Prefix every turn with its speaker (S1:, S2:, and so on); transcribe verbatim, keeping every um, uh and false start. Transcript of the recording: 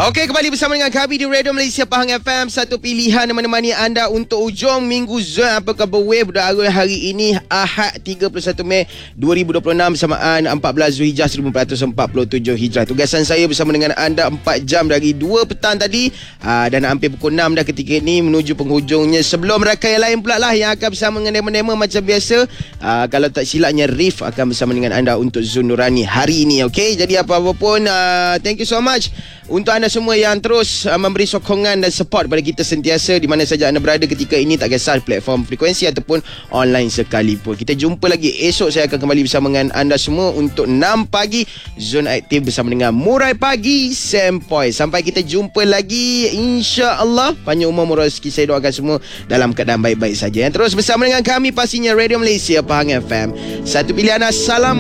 S1: Okey, kembali bersama dengan kami di Radio Malaysia Pahang F M. Satu pilihan menemani anda untuk ujung minggu Zon. Apa khabar wave? Berdarah hari ini Ahad tiga puluh satu Mei dua ribu dua puluh enam bersamaan empat belas Zulhijjah seribu empat ratus empat puluh tujuh Hijrah. Tugasan saya bersama dengan anda empat jam dari dua petang tadi aa, dan hampir pukul enam dah ketika ini menuju penghujungnya. Sebelum rakan yang lain pula lah yang akan bersama dengan Dema-Dema macam biasa. Aa, kalau tak silapnya Rif akan bersama dengan anda untuk Zon Nurani hari ini. Okey, jadi apa-apa pun aa, thank you so much untuk anda semua yang terus uh, memberi sokongan dan support kepada kita sentiasa di mana saja anda berada ketika ini, tak kisah platform frekuensi ataupun online sekalipun. Kita jumpa lagi esok. Saya akan kembali bersama dengan anda semua untuk enam pagi Zon Aktif bersama dengan Murai Pagi Sempoi. Sampai kita jumpa lagi, insya-Allah panjang umur murah rezeki. Saya doakan semua dalam keadaan baik-baik saja. Yang terus bersama dengan kami pastinya Radio Malaysia Pahang F M. Satu pilihan. Assalamualaikum.